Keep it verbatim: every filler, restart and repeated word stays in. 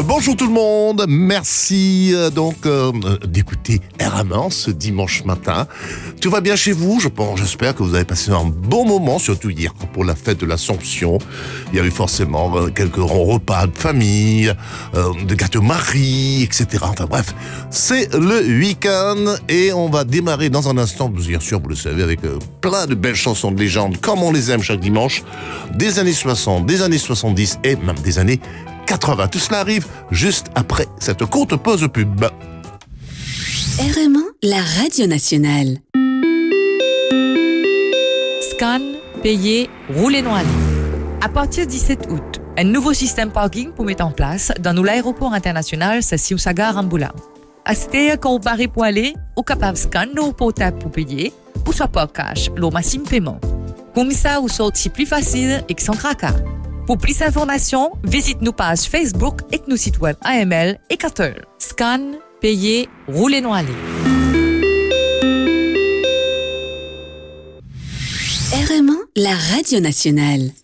Bonjour tout le monde, merci euh, donc euh, d'écouter R M un ce dimanche matin. Tout va bien chez vous, je pense, j'espère que vous avez passé un bon moment, surtout hier pour la fête de l'Assomption. Il y a eu forcément euh, quelques ronds repas de famille, euh, de gâteaux Marie, et cetera. Enfin bref, c'est le week-end et on va démarrer dans un instant, bien sûr, vous le savez, avec euh, plein de belles chansons de légende, comme on les aime chaque dimanche, des années soixante, des années soixante-dix et même des années quatre-vingts. Tout cela arrive juste après cette courte pause pub. R M un, la radio nationale. Scan, payer, rouler noir. À partir du dix-sept août, un nouveau système parking pour mettre en place dans l'aéroport international Sassiousaga Rambouillet. À ce quand vous barrez pour aller, vous capable de scanner au portable pour payer, ou soit par cash, le maximum paiement. Comme ça, vous sortez plus facile et sans cracas. Pour plus d'informations, visite nos pages Facebook et nos sites web A M L et Qatar. Scan, payer, rouler noir. R M un, la radio nationale.